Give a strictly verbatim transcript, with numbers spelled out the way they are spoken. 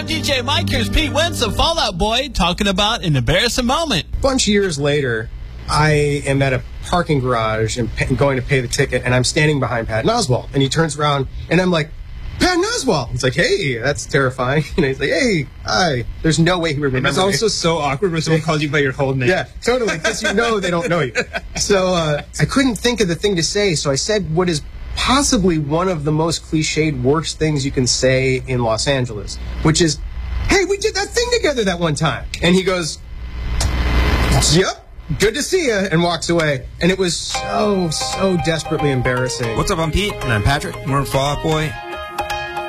I'm D J Mike. Here's Pete Wentz of Fall Out Boy talking about an embarrassing moment. A bunch of years later, I am at a parking garage and pay, going to pay the ticket, and I'm standing behind Patton Oswalt. And he turns around, and I'm like, Patton Oswalt! He's like, hey, that's terrifying. And he's like, hey, hi. There's no way he would remember It's also me. so awkward when someone calls you by your whole name. Yeah, totally, because you know they don't know you. So uh, I couldn't think of the thing to say, so I said what is possibly one of the most cliched, worst things you can say in Los Angeles, which is, hey, we did that thing together that one time. And he goes, yep. Good to see you, and walks away. And it was so, so desperately embarrassing. What's up, I'm Pete. And I'm Patrick. We're in Fall Out Boy.